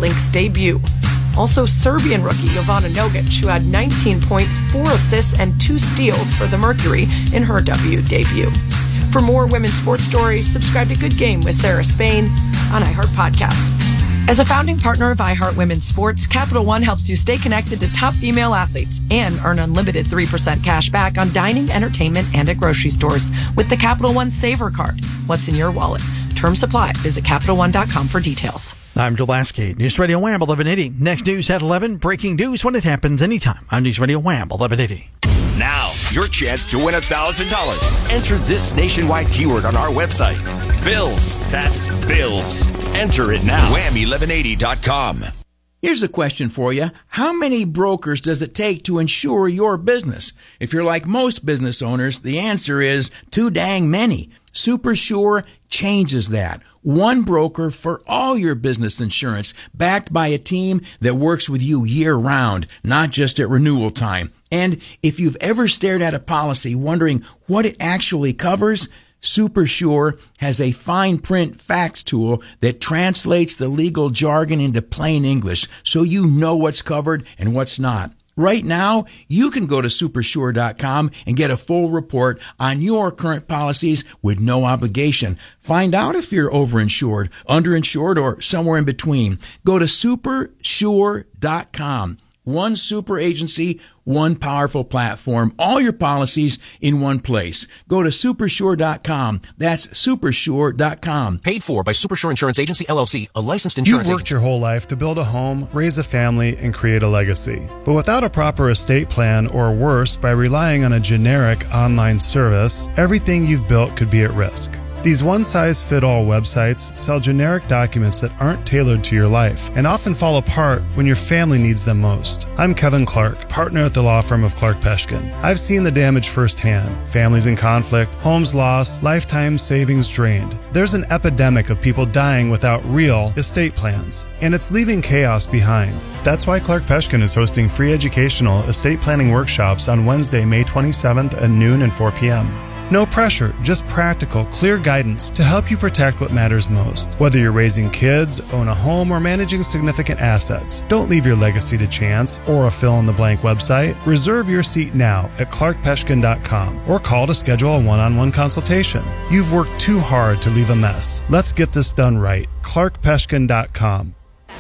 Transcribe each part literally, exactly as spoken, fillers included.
Lynx debut. Also, Serbian rookie Jovana Nogic, who had nineteen points, four assists, and two steals for the Mercury in her W debut. For more women's sports stories, subscribe to Good Game with Sarah Spain on iHeart Podcasts. As a founding partner of iHeart Women's Sports, Capital One helps you stay connected to top female athletes and earn unlimited three percent cash back on dining, entertainment, and at grocery stores with the Capital One Saver Card. What's in your wallet? Terms apply. Visit Capital One dot com for details. I'm Joe Lasky, News Radio Wham eleven eighty. Next news at eleven. Breaking news when it happens anytime on News Radio Wham eleven eighty. Now, your chance to win one thousand dollars. Enter this nationwide keyword on our website. Bills. That's bills. Enter it now. wham eleven eighty dot com. Here's a question for you. How many brokers does it take to insure your business? If you're like most business owners, the answer is too dang many. SuperSure changes that. One broker for all your business insurance, backed by a team that works with you year-round, not just at renewal time. And if you've ever stared at a policy wondering what it actually covers, SuperSure has a fine print facts tool that translates the legal jargon into plain English so you know what's covered and what's not. Right now, you can go to supersure dot com and get a full report on your current policies with no obligation. Find out if you're overinsured, underinsured, or somewhere in between. Go to supersure dot com. One super agency, one powerful platform, all your policies in one place. Go to supersure dot com. That's supersure dot com. Paid for by Supersure Insurance Agency, L L C, a licensed insurance You've worked agent. your whole life to build a home, raise a family, and create a legacy. But without a proper estate plan, or worse, by relying on a generic online service, everything you've built could be at risk. These one-size-fit-all websites sell generic documents that aren't tailored to your life and often fall apart when your family needs them most. I'm Kevin Clark, partner at the law firm of Clark Peshkin. I've seen the damage firsthand. Families in conflict, homes lost, lifetime savings drained. There's an epidemic of people dying without real estate plans, and it's leaving chaos behind. That's why Clark Peshkin is hosting free educational estate planning workshops on Wednesday, May twenty-seventh at noon and four p.m. No pressure, just practical, clear guidance to help you protect what matters most. Whether you're raising kids, own a home, or managing significant assets, don't leave your legacy to chance or a fill-in-the-blank website. Reserve your seat now at clark peshkin dot com or call to schedule a one-on-one consultation. You've worked too hard to leave a mess. Let's get this done right. clark peshkin dot com.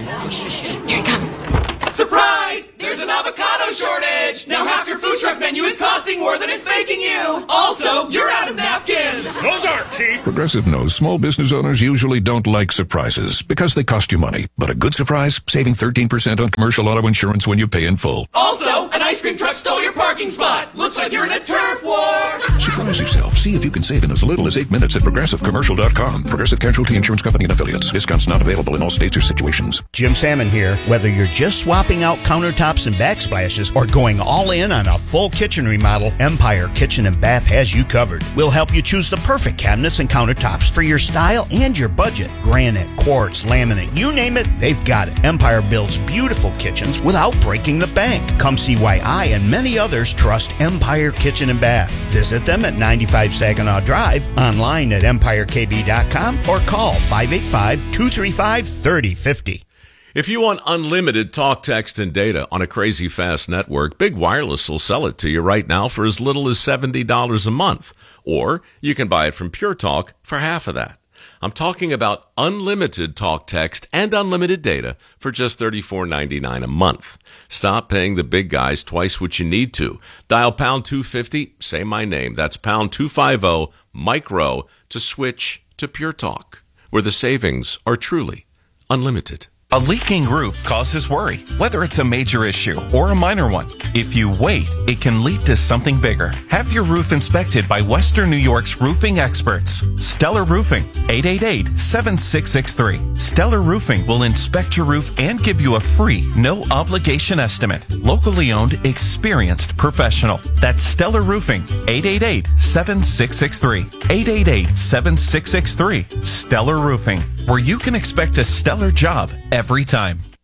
Here he comes. Surprise! There's an avocado shortage! Now half your food truck menu is costing more than it's making you! Also, you're out of napkins! Those aren't cheap! Progressive knows small business owners usually don't like surprises because they cost you money. But a good surprise, saving thirteen percent on commercial auto insurance when you pay in full. Also, an ice cream truck stole your parking spot! Looks like you're in a turf war! Surprise yourself. See if you can save in as little as eight minutes at progressive commercial dot com. Progressive Casualty Insurance Company and Affiliates. Discounts not available in all states or situations. Jim Salmon here. Whether you're just swapping out countertops and backsplashes or going all in on a full kitchen remodel, Empire Kitchen and Bath has you covered. We'll help you choose the perfect cabinets and countertops for your style and your budget. Granite, quartz, laminate, you name it, they've got it. Empire builds beautiful kitchens without breaking the bank. Come see why I and many others trust Empire Kitchen and Bath. Visit them at ninety-five Saginaw Drive, online at empire k b dot com, or call five eight five, two three five, three oh five oh. If you want unlimited talk, text, and data on a crazy fast network, Big Wireless will sell it to you right now for as little as seventy dollars a month. Or you can buy it from Pure Talk for half of that. I'm talking about unlimited talk, text, and unlimited data for just thirty-four ninety-nine a month. Stop paying the big guys twice what you need to. Dial pound two fifty, say my name. That's pound two fifty, micro, to switch to Pure Talk, where the savings are truly unlimited. A leaking roof causes worry, whether it's a major issue or a minor one. If you wait, it can lead to something bigger. Have your roof inspected by Western New York's roofing experts. Stellar Roofing, eight eight eight, seven six six three. Stellar Roofing will inspect your roof and give you a free, no-obligation estimate. Locally owned, experienced professional. That's Stellar Roofing, eight eight eight, seven six six three. eight eight eight, seven six six three. Stellar Roofing, where you can expect a stellar job every time.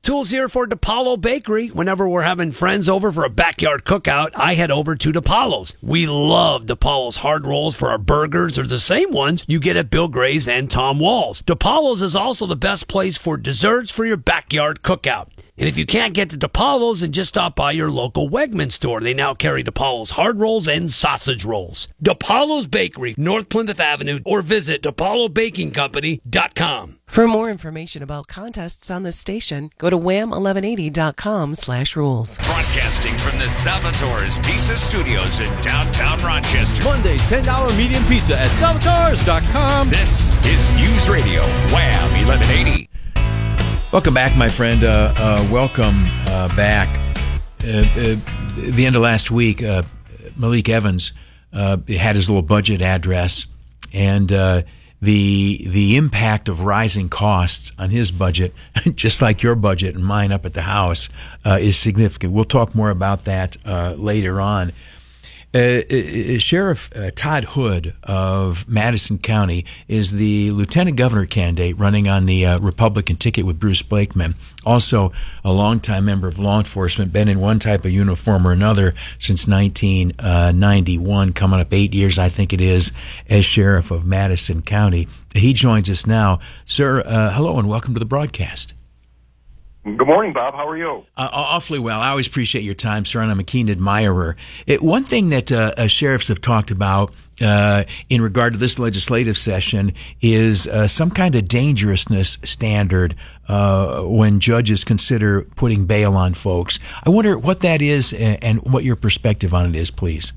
Tools here for DePaulo Bakery. Whenever we're having friends over for a backyard cookout, I head over to DePaulo's. We love DePaulo's hard rolls for our burgers. They're the same ones you get at Bill Gray's and Tom Wall's. DePaulo's is also the best place for desserts for your backyard cookout. And if you can't get to DePaulo's, then just stop by your local Wegmans store. They now carry DePaulo's hard rolls and sausage rolls. DePaulo's Bakery, North Plymouth Avenue, or visit DePaulo Baking Company dot com. For more information about contests on this station, go to wham eleven eighty dot com slash rules. Broadcasting from the Salvatore's Pizza Studios in downtown Rochester. Monday, ten dollars medium pizza at salvatores dot com. This is News Radio, Wham eleven eighty. Welcome back, my friend. Uh, uh, welcome uh, back. Uh, uh, the end of last week, uh, Malik Evans uh, had his little budget address, and uh, the the impact of rising costs on his budget, just like your budget and mine up at the house, uh, is significant. We'll talk more about that uh, later on. Uh, uh, Sheriff uh, Todd Hood of Madison County is the lieutenant governor candidate running on the uh, Republican ticket with Bruce Blakeman. Also a longtime member of law enforcement, been in one type of uniform or another since nineteen ninety-one, coming up eight years, I think it is, as sheriff of Madison County. He joins us now. Sir, uh, hello and welcome to the broadcast. Good morning, Bob. How are you? Uh, awfully well. I always appreciate your time, sir, and I'm a keen admirer. It, one thing that uh, uh, sheriffs have talked about uh, in regard to this legislative session is uh, some kind of dangerousness standard uh, when judges consider putting bail on folks. I wonder what that is and, and what your perspective on it is, please.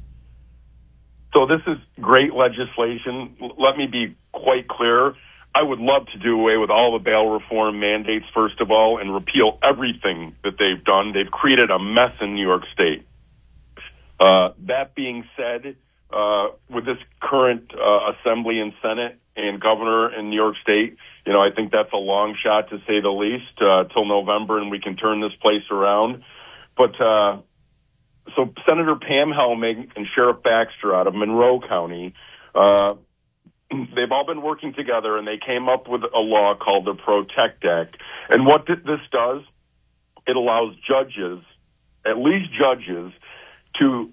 So this is great legislation. Let me be quite clear. I would love to do away with all the bail reform mandates, first of all, and repeal everything that they've done. They've created a mess in New York State. Uh, that being said, uh, with this current uh, Assembly and Senate and governor in New York State, you know, I think that's a long shot, to say the least, uh, till November, and we can turn this place around. But uh, so Senator Pam Helmig and Sheriff Baxter out of Monroe County, uh, they've all been working together, and they came up with a law called the PROTECT Act. And what th- this does, it allows judges, at least judges, to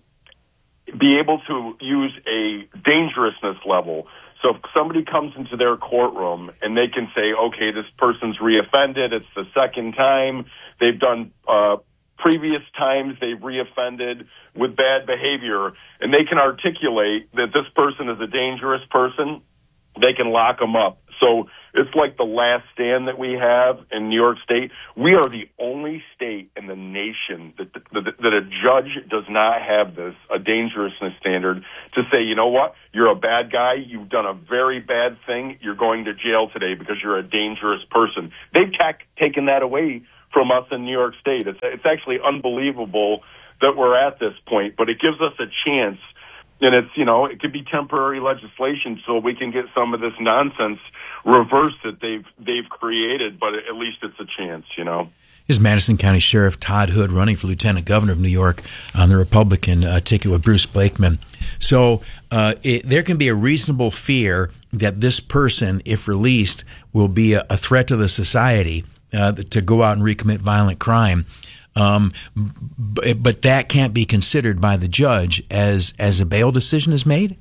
be able to use a dangerousness level. So if somebody comes into their courtroom and they can say, okay, this person's reoffended, it's the second time, they've done uh, previous times they've reoffended with bad behavior, and they can articulate that this person is a dangerous person, they can lock them up. So it's like the last stand that we have in New York State. We are the only state in the nation that, that, that a judge does not have this, a dangerousness standard, to say, you know what, you're a bad guy, you've done a very bad thing, you're going to jail today because you're a dangerous person. They've ta- taken that away from us in New York State. It's, it's actually unbelievable that we're at this point, but it gives us a chance. And it's, you know, it could be temporary legislation so we can get some of this nonsense reversed that they've they've created, but at least it's a chance, you know. This is Madison County Sheriff Todd Hood running for Lieutenant Governor of New York on the Republican uh, ticket with Bruce Blakeman. So uh, it, there can be a reasonable fear that this person, if released, will be a, a threat to the society uh, to go out and recommit violent crime. Um, but, but that can't be considered by the judge as as a bail decision is made?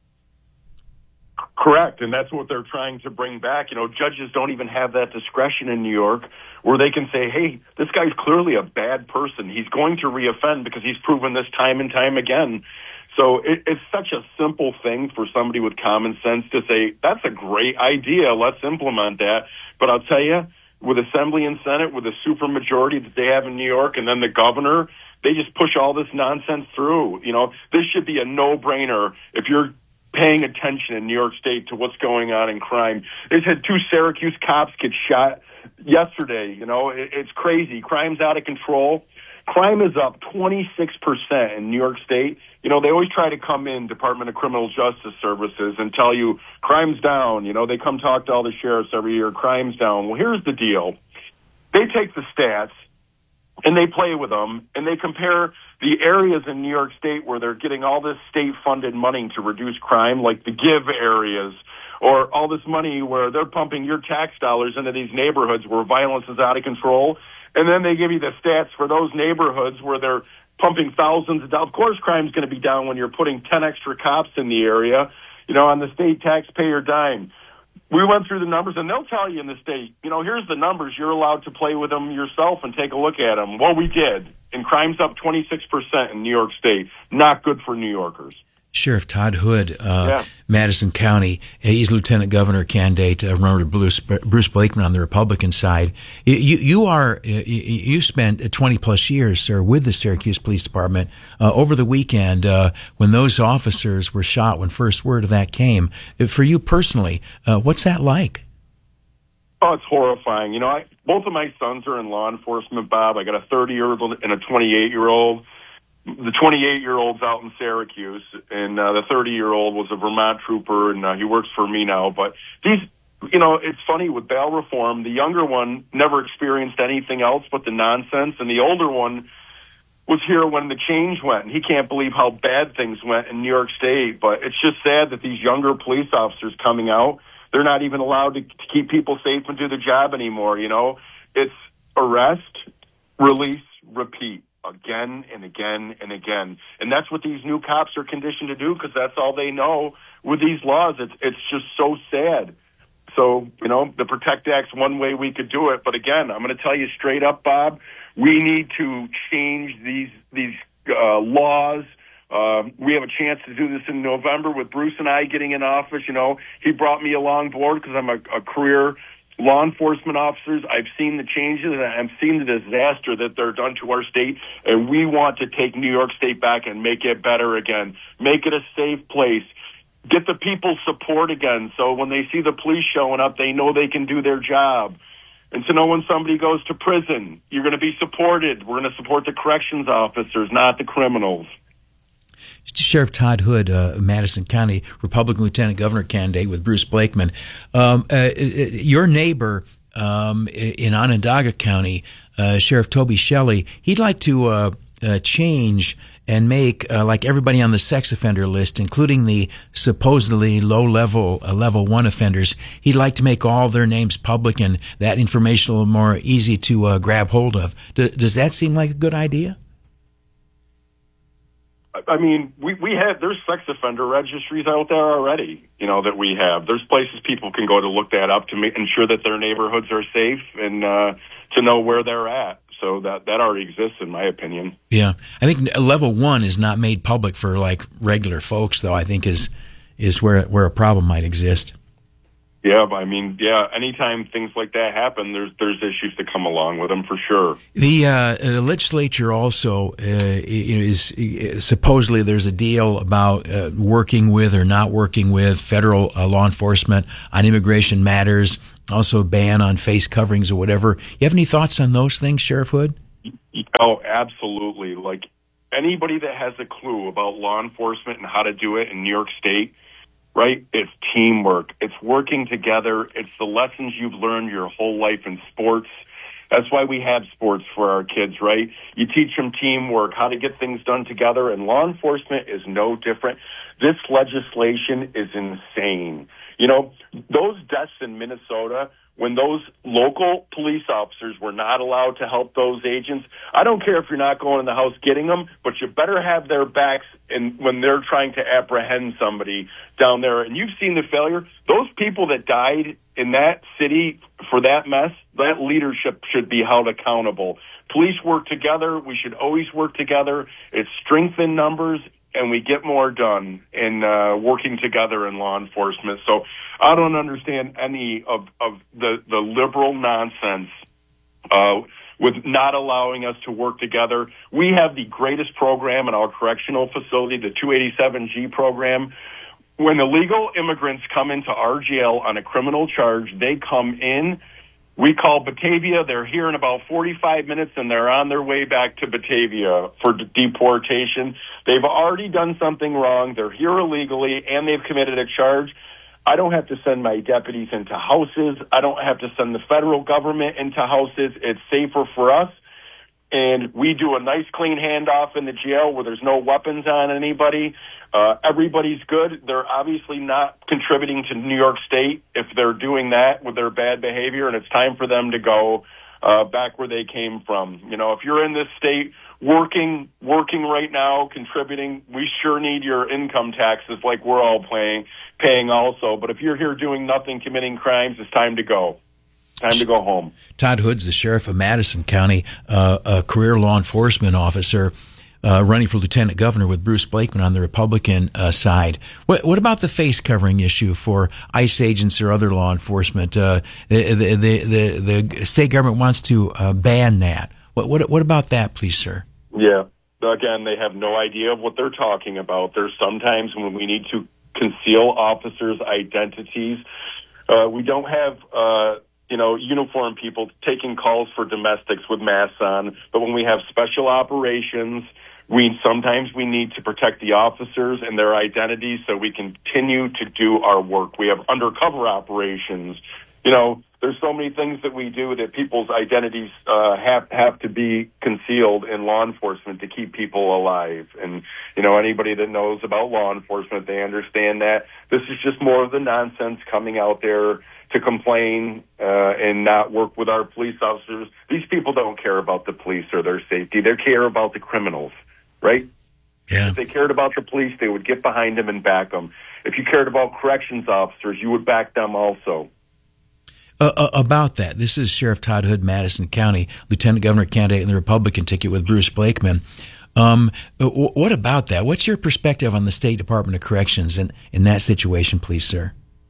Correct, and that's what they're trying to bring back. You know, judges don't even have that discretion in New York where they can say, hey, this guy's clearly a bad person. He's going to reoffend because he's proven this time and time again. So it, it's such a simple thing for somebody with common sense to say, that's a great idea, let's implement that. But I'll tell you, with Assembly and Senate, with the supermajority that they have in New York, and then the governor, they just push all this nonsense through. You know, this should be a no-brainer if you're paying attention in New York State to what's going on in crime. They've had two Syracuse cops get shot yesterday. You know, it, it's crazy. Crime's out of control. Crime is up twenty-six percent in New York State. You know, they always try to come in, Department of Criminal Justice Services, and tell you crime's down. You know, they come talk to all the sheriffs every year, crime's down. Well, here's the deal. They take the stats, and they play with them, and they compare the areas in New York State where they're getting all this state-funded money to reduce crime, like the give areas, or all this money where they're pumping your tax dollars into these neighborhoods where violence is out of control. And then they give you the stats for those neighborhoods where they're pumping thousands of dollars. Of course, crime's going to be down when you're putting ten extra cops in the area, you know, on the state taxpayer dime. We went through the numbers, and they'll tell you in the state, you know, here's the numbers. You're allowed to play with them yourself and take a look at them. Well, we did. And crime's up twenty-six percent in New York State. Not good for New Yorkers. Sheriff Todd Hood, uh, Yeah. Madison County. He's Lieutenant Governor candidate. Uh, remember Bruce, Bruce Blakeman on the Republican side. You, you are you, you spent twenty plus years, sir, with the Syracuse Police Department. Uh, over the weekend, uh, when those officers were shot, when first word of that came, for you personally, uh, what's that like? Oh, it's horrifying. You know, I, both of my sons are in law enforcement, Bob. I got a thirty-year-old and a twenty-eight-year-old. The twenty-eight-year-old's out in Syracuse, and uh, the thirty-year-old was a Vermont trooper, and uh, he works for me now. But these, you know, it's funny with bail reform. The younger one never experienced anything else but the nonsense, and the older one was here when the change went. And he can't believe how bad things went in New York State. But it's just sad that these younger police officers coming out, they're not even allowed to, to keep people safe and do the job anymore. You know, it's arrest, release, repeat. Again and again and again. And that's what these new cops are conditioned to do because that's all they know with these laws. It's it's just so sad. So, you know, the PROTECT Act's one way we could do it. But again, I'm going to tell you straight up, Bob, we need to change these these uh, laws. Uh, we have a chance to do this in November with Bruce and I getting in office. You know, he brought me along board because I'm a, a career law enforcement officers. I've seen the changes and I've seen the disaster that they're done to our state, and we want to take New York State back and make it better again. Make it a safe place. Get the people's support again so when they see the police showing up, they know they can do their job. And to know when somebody goes to prison, you're going to be supported. We're going to support the corrections officers, not the criminals. Sheriff Todd Hood, uh, Madison County Republican Lieutenant Governor candidate with Bruce Blakeman. Um, uh, your neighbor um, in Onondaga County, uh, Sheriff Toby Shelley, he'd like to uh, uh, change and make, uh, like everybody on the sex offender list, including the supposedly low-level, uh, level one offenders, he'd like to make all their names public and that information a little more easy to uh, grab hold of. D- does that seem like a good idea? I mean, we, we have, there's sex offender registries out there already, you know, that we have. There's places people can go to look that up to make, ensure that their neighborhoods are safe and uh, to know where they're at. So that, that already exists, in my opinion. Yeah. I think level one is not made public for, like, regular folks, though, I think is is where where a problem might exist. Yeah, but I mean, yeah, anytime things like that happen, there's there's issues that come along with them for sure. The, uh, the legislature also uh, is, is supposedly there's a deal about uh, working with or not working with federal uh, law enforcement on immigration matters, also a ban on face coverings or whatever. You have any thoughts on those things, Sheriff Hood? Oh, absolutely. Like anybody that has a clue about law enforcement and how to do it in New York State, right? It's teamwork. It's working together. It's the lessons you've learned your whole life in sports. That's why we have sports for our kids, right? You teach them teamwork, how to get things done together, and law enforcement is no different. This legislation is insane. You know, those deaths in Minnesota, when those local police officers were not allowed to help those agents, I don't care if you're not going in the house getting them, but you better have their backs in, when they're trying to apprehend somebody down there. And you've seen the failure. Those people that died in that city for that mess, that leadership should be held accountable. Police work together. We should always work together. It's strength in numbers, and we get more done in uh, working together in law enforcement. So I don't understand any of, of the, the liberal nonsense uh, with not allowing us to work together. We have the greatest program in our correctional facility, the two eighty-seven G program. When illegal immigrants come into our jail on a criminal charge, they come in. We call Batavia. They're here in about forty-five minutes, and they're on their way back to Batavia for d- deportation. They've already done something wrong. They're here illegally, and they've committed a charge. I don't have to send my deputies into houses. I don't have to send the federal government into houses. It's safer for us. And we do a nice clean handoff in the jail where there's no weapons on anybody. Uh, everybody's good. They're obviously not contributing to New York State if they're doing that with their bad behavior, and it's time for them to go. uh, back where they came from. You know, if you're in this state working working right now, contributing, we sure need your income taxes like we're all paying, paying also. But if you're here doing nothing, committing crimes, it's time to go. Time to go home. Todd Hood's the sheriff of Madison County, uh, a career law enforcement officer, uh, running for lieutenant governor with Bruce Blakeman on the Republican uh, side. What, what about the face covering issue for ICE agents or other law enforcement? Uh, the, the, the, the, the state government wants to uh, ban that. What, what, what about that, please, sir? Yeah. Again, they have no idea of what they're talking about. There's sometimes when we need to conceal officers' identities. Uh, we don't have... Uh, you know, uniform people taking calls for domestics with masks on. But when we have special operations, we sometimes we need to protect the officers and their identities so we continue to do our work. We have undercover operations. You know, there's so many things that we do that people's identities uh, have have to be concealed in law enforcement to keep people alive. And, you know, anybody that knows about law enforcement, they understand that this is just more of the nonsense coming out there to complain uh, and not work with our police officers. These people don't care about the police or their safety. They care about the criminals, right? Yeah. If they cared about the police, they would get behind them and back them. If you cared about corrections officers, you would back them also. Uh, uh, about that, this is Sheriff Todd Hood, Madison County, Lieutenant Governor candidate in the Republican ticket with Bruce Blakeman. Um, w- what about that? What's your perspective on the State Department of Corrections in, in that situation, please, sir?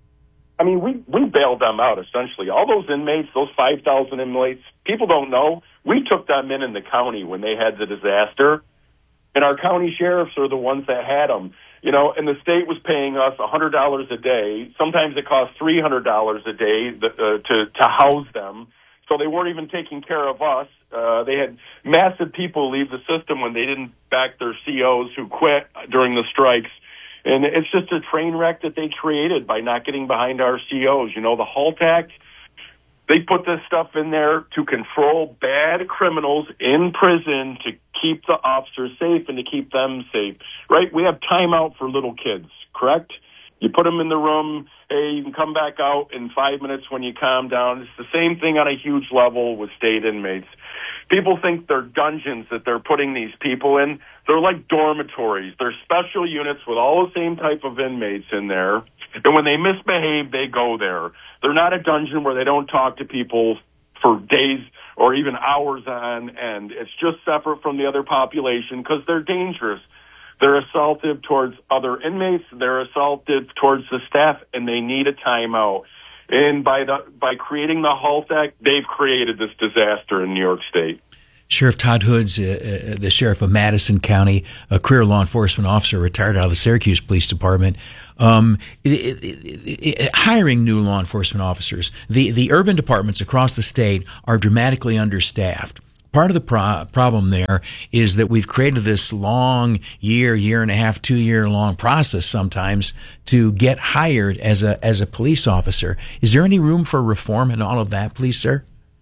I mean, we, we bailed them out, essentially. All those inmates, those five thousand inmates, people don't know. We took them in in the county when they had the disaster, and our county sheriffs are the ones that had them. You know, and the state was paying us one hundred dollars a day. Sometimes it cost three hundred dollars a day uh, to, to house them. So they weren't even taking care of us. Uh, they had massive people leave the system when they didn't back their C Os who quit during the strikes. And it's just a train wreck that they created by not getting behind our C Os. You know, the HALT Act, they put this stuff in there to control bad criminals in prison to keep the officers safe and to keep them safe, right? We have timeout for little kids, correct? You put them in the room, hey, you can come back out in five minutes when you calm down. It's the same thing on a huge level with state inmates. People think they're dungeons that they're putting these people in. They're like dormitories. They're special units with all the same type of inmates in there. And when they misbehave, they go there. They're not a dungeon where they don't talk to people for days or even hours on end. It's just separate from the other population because they're dangerous. They're assaultive towards other inmates. They're assaultive towards the staff, and they need a timeout. And by the by creating the HALT Act, they've created this disaster in New York State. Sheriff Todd Hood's uh, uh, the sheriff of Madison County, a career law enforcement officer, retired out of the Syracuse Police Department. Um, it, it, it, it, hiring new law enforcement officers. The the urban departments across the state are dramatically understaffed. Part of the pro- problem there is that we've created this long year, year and a half, two year long process sometimes to get hired as a as a police officer. Is there any room for reform in all of that, please, sir?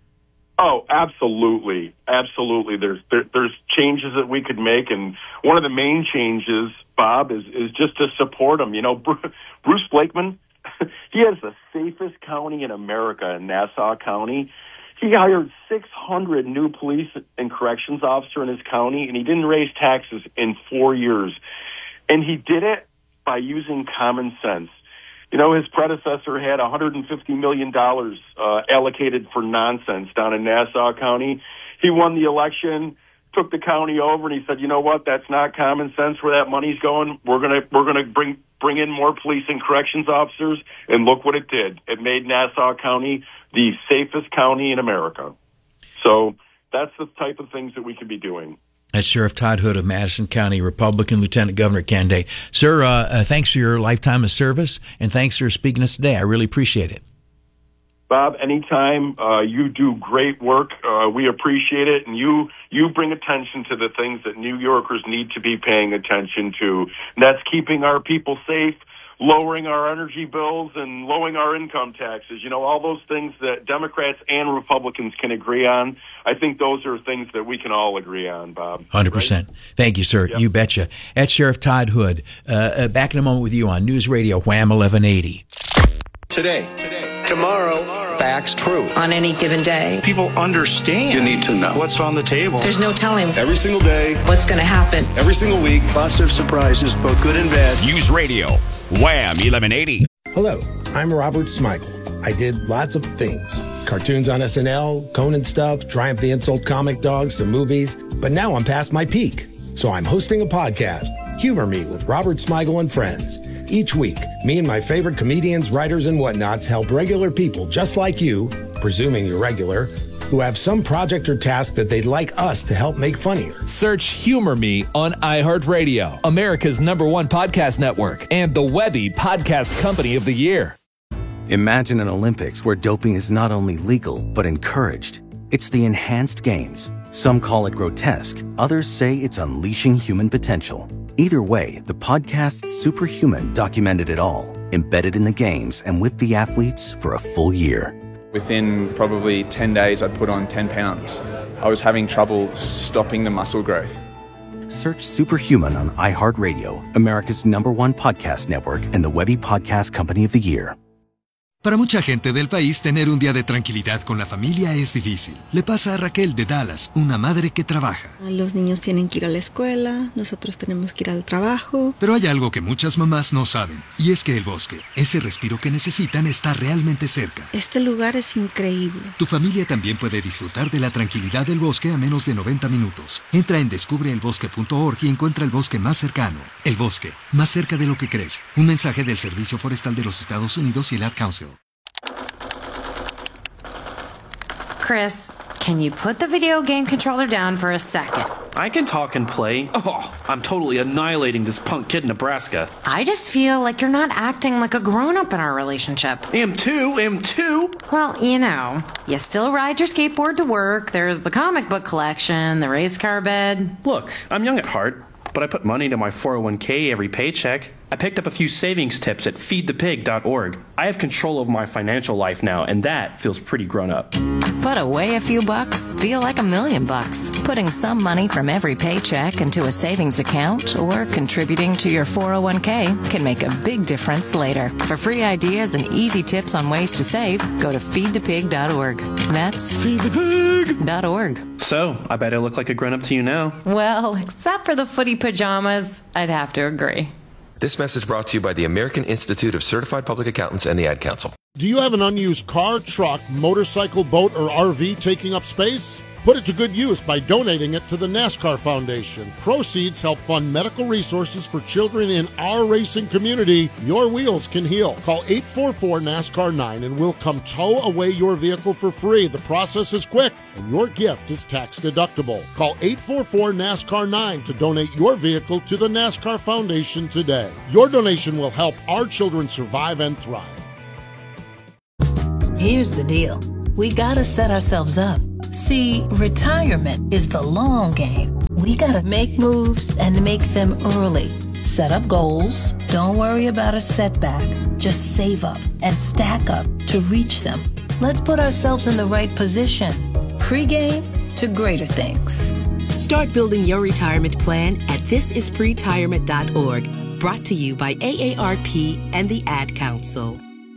Oh, absolutely, absolutely. There's there, there's changes that we could make, and one of the main changes, Bob, is is just to support them. You know, Bruce Blakeman, he has the safest county in America, in Nassau County. He hired six hundred new police and corrections officers in his county, and he didn't raise taxes in four years. And he did it by using common sense. You know, his predecessor had one hundred fifty million dollars uh, allocated for nonsense down in Nassau County. He won the election, took the county over, and he said, "You know what? That's not common sense where that money's going. We're gonna we're gonna bring bring in more police and corrections officers." And look what it did. It made Nassau County the safest county in America. So that's the type of things that we could be doing. That's Sheriff Todd Hood of Madison County, Republican Lieutenant Governor candidate. Sir, uh, uh, thanks for your lifetime of service, and thanks for speaking to us today. I really appreciate it. Bob, anytime. Uh, you do great work. Uh, we appreciate it, and you you bring attention to the things that New Yorkers need to be paying attention to. And that's keeping our people safe, lowering our energy bills, and lowering our income taxes. You know, all those things that Democrats and Republicans can agree on. I think those are things that we can all agree on, Bob. one hundred percent. Right? Thank you, sir. Yep. You betcha. That's Sheriff Todd Hood. Uh, uh, back in a moment with you on News Radio Wham eleven eighty. Today. Today. Tomorrow, facts true. On any given day. People understand. You need to know what's on the table. There's no telling. Every single day. What's going to happen. Every single week. Lots of surprises, both good and bad. News Radio, Wham eleven eighty. Hello, I'm Robert Smigel. I did lots of things. Cartoons on S N L, Conan stuff, Triumph the Insult Comic Dog, some movies. But now I'm past my peak. So I'm hosting a podcast, Humor Me with Robert Smigel and Friends. Each week, me and my favorite comedians, writers, and whatnots help regular people just like you, presuming you're regular, who have some project or task that they'd like us to help make funnier. Search Humor Me on iHeartRadio, America's number one podcast network, and the Webby Podcast Company of the Year. Imagine an Olympics where doping is not only legal, but encouraged. It's the Enhanced Games. Some call it grotesque. Others say it's unleashing human potential. Either way, the podcast Superhuman documented it all, embedded in the games and with the athletes for a full year. Within probably ten days, I'd put on ten pounds. I was having trouble stopping the muscle growth. Search Superhuman on iHeartRadio, America's number one podcast network, and the Webby Podcast Company of the Year. Para mucha gente del país, tener un día de tranquilidad con la familia es difícil. Le pasa a Raquel de Dallas, una madre que trabaja. Los niños tienen que ir a la escuela, nosotros tenemos que ir al trabajo. Pero hay algo que muchas mamás no saben, y es que el bosque, ese respiro que necesitan, está realmente cerca. Este lugar es increíble. Tu familia también puede disfrutar de la tranquilidad del bosque a menos de noventa minutos. Entra en descubre el bosque punto org y encuentra el bosque más cercano. El bosque, más cerca de lo que crees. Un mensaje del Servicio Forestal de los Estados Unidos y el Ad Council. Chris, can you put the video game controller down for a second? I can talk and play. Oh, I'm totally annihilating this punk kid in Nebraska. I just feel like you're not acting like a grown-up in our relationship. Am too, am too. Well, you know, you still ride your skateboard to work, there's the comic book collection, the race car bed. Look, I'm young at heart, but I put money into my four oh one k every paycheck. I picked up a few savings tips at feed the pig dot org. I have control of my financial life now, and that feels pretty grown up. Put away a few bucks, feel like a million bucks. Putting some money from every paycheck into a savings account or contributing to your four oh one k can make a big difference later. For free ideas and easy tips on ways to save, go to feed the pig dot org. That's feed the pig dot org. So, I bet I look like a grown-up to you now. Well, except for the footy pajamas, I'd have to agree. This message brought to you by the American Institute of Certified Public Accountants and the Ad Council. Do you have an unused car, truck, motorcycle, boat, or R V taking up space? Put it to good use by donating it to the NASCAR Foundation. Proceeds help fund medical resources for children in our racing community. Your wheels can heal. Call eight four four NASCAR nine and we'll come tow away your vehicle for free. The process is quick and your gift is tax deductible. Call eight four four NASCAR nine to donate your vehicle to the NASCAR Foundation today. Your donation will help our children survive and thrive. Here's the deal. We gotta set ourselves up. See, retirement is the long game. We gotta make moves and make them early. Set up goals. Don't worry about a setback. Just save up and stack up to reach them. Let's put ourselves in the right position. Pre-game to greater things. Start building your retirement plan at this is pretirement dot org. Brought to you by A A R P and the Ad Council.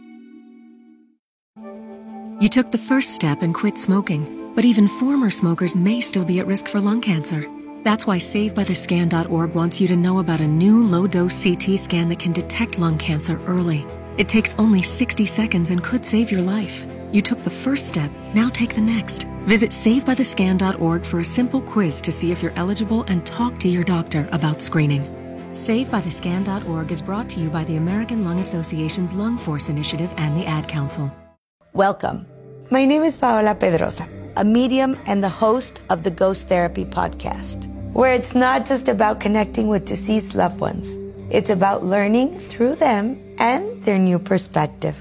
You took the first step and quit smoking, but even former smokers may still be at risk for lung cancer. That's why save by the scan dot org wants you to know about a new low-dose C T scan that can detect lung cancer early. It takes only sixty seconds and could save your life. You took the first step, now take the next. Visit save by the scan dot org for a simple quiz to see if you're eligible and talk to your doctor about screening. save by the scan dot org is brought to you by the American Lung Association's Lung Force Initiative and the Ad Council. Welcome. My name is Paola Pedrosa, a medium and the host of the Ghost Therapy podcast, where it's not just about connecting with deceased loved ones. It's about learning through them and their new perspective.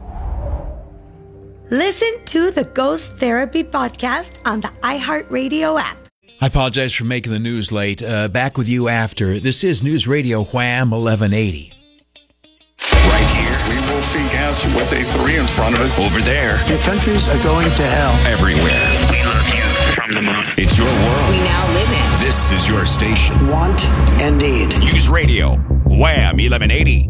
Listen to the Ghost Therapy podcast on the iHeartRadio app. I apologize for making the news late. Uh, back with you after. This is News Radio Wham eleven eighty. Right here. We will see gas with a three in front of it. Over there. Your countries are going to hell. Everywhere. We love you from the moon. It's your world. We now live in. This is your station. Want and need. News Radio Wham eleven eighty.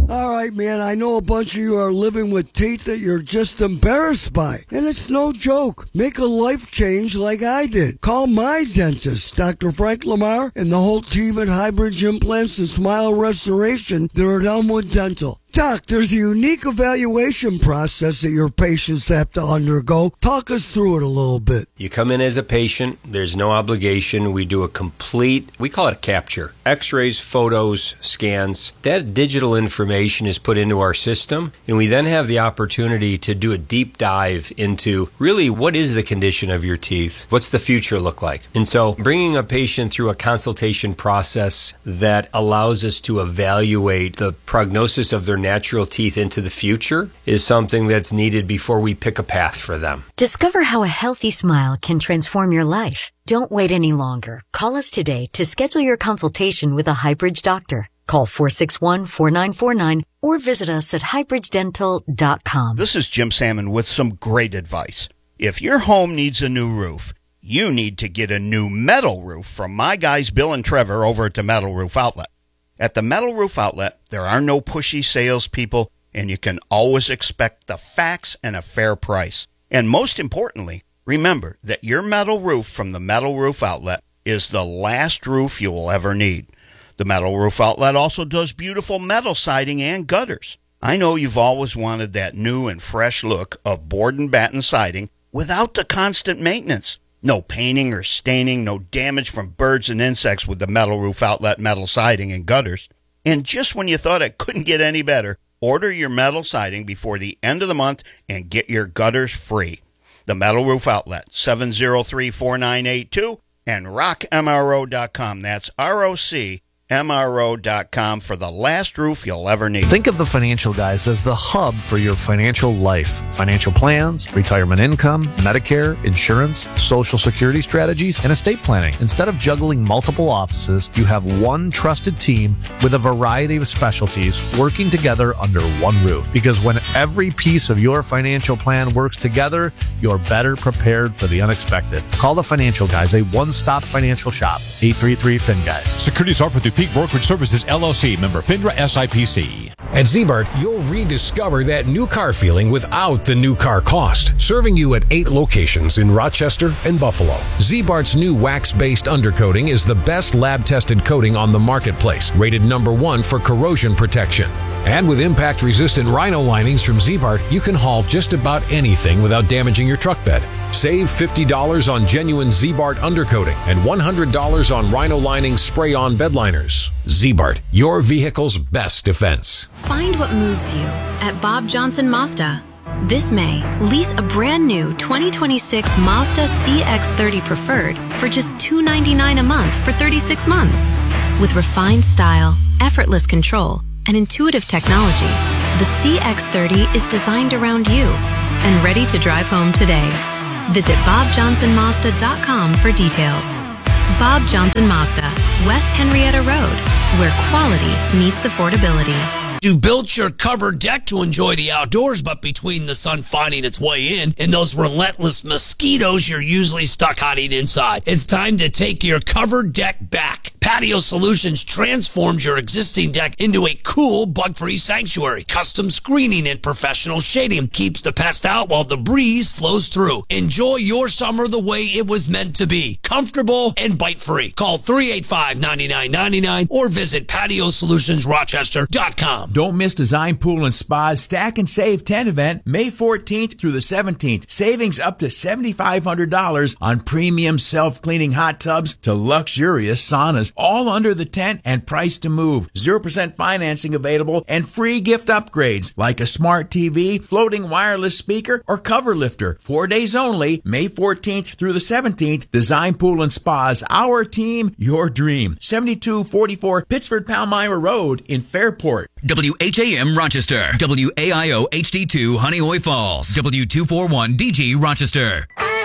All right, man, I know a bunch of you are living with teeth that you're just embarrassed by. And it's no joke. Make a life change like I did. Call my dentist, Doctor Frank Lamar, and the whole team at Highbridge Implants and Smile Restoration. They're at Elmwood Dental. Doc, there's a unique evaluation process that your patients have to undergo. Talk us through it a little bit. You come in as a patient. There's no obligation. We do a complete, we call it a capture. X-rays, photos, scans. That digital information is put into our system, and we then have the opportunity to do a deep dive into really what is the condition of your teeth? What's the future look like? And so bringing a patient through a consultation process that allows us to evaluate the prognosis of their natural teeth into the future is something that's needed before we pick a path for them. Discover how a healthy smile can transform your life. Don't wait any longer. Call us today to schedule your consultation with a Highbridge doctor. Call four six one, four nine four nine or visit us at highbridge dental dot com. This is Jim Salmon with some great advice. If your home needs a new roof, you need to get a new metal roof from my guys Bill and Trevor over at the Metal Roof Outlet. At the Metal Roof Outlet, there are no pushy salespeople, and you can always expect the facts and a fair price. And most importantly, remember that your metal roof from the Metal Roof Outlet is the last roof you will ever need. The Metal Roof Outlet also does beautiful metal siding and gutters. I know you've always wanted that new and fresh look of board and batten siding without the constant maintenance. No painting or staining, no damage from birds and insects with the Metal Roof Outlet metal siding and gutters. And just when you thought it couldn't get any better, order your metal siding before the end of the month and get your gutters free. The Metal Roof Outlet, seven oh three, four nine eight two and rock M R O dot com. That's R O C M R O dot com for the last roof you'll ever need. Think of the Financial Guys as the hub for your financial life. Financial plans, retirement income, Medicare, insurance, Social Security strategies, and estate planning. Instead of juggling multiple offices, you have one trusted team with a variety of specialties working together under one roof. Because when every piece of your financial plan works together, you're better prepared for the unexpected. Call the Financial Guys, a one-stop financial shop. eight three three F I N Guys. Securities offered through Peak Brokerage Services, L L C, member FINRA S I P C. At Z-Bart, you'll rediscover that new car feeling without the new car cost. Serving you at eight locations in Rochester and Buffalo. Z-Bart's new wax-based undercoating is the best lab-tested coating on the marketplace, rated number one for corrosion protection. And with impact-resistant rhino linings from Z-Bart, you can haul just about anything without damaging your truck bed. Save fifty dollars on genuine Z-Bart undercoating and one hundred dollars on rhino lining spray-on bed liners. Z-Bart, your vehicle's best defense. Find what moves you at Bob Johnson Mazda. This May, lease a brand new twenty twenty-six Mazda C X thirty Preferred for just two hundred ninety-nine dollars a month for thirty-six months. With refined style, effortless control, and intuitive technology, the C X thirty is designed around you and ready to drive home today. Visit bob johnson mazda dot com for details. Bob Johnson Mazda, West Henrietta Road, where quality meets affordability. You built your covered deck to enjoy the outdoors, but between the sun finding its way in and those relentless mosquitoes, you're usually stuck hiding inside. It's time to take your covered deck back. Patio Solutions transforms your existing deck into a cool, bug-free sanctuary. Custom screening and professional shading keeps the pest out while the breeze flows through. Enjoy your summer the way it was meant to be. Comfortable and bite-free. Call three eight five, nine nine nine nine or visit patio solutions rochester dot com. Don't miss Design Pool and Spa's Stack and Save tent event May fourteenth through the seventeenth. Savings up to seven thousand five hundred dollars on premium self-cleaning hot tubs to luxurious saunas. All under the tent and price to move. zero percent financing available and free gift upgrades like a smart T V, floating wireless speaker, or cover lifter. Four days only, May fourteenth through the seventeenth. Design Pool and Spa's Our Team, Your Dream. seventy-two forty-four Pittsford Palmyra Road in Fairport. W H A M Rochester. W A I O H D two Honeoye Falls. W two forty-one D G Rochester.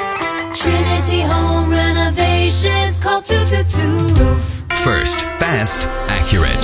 Trinity Home Renovations. Call two two two roof. First, fast, accurate.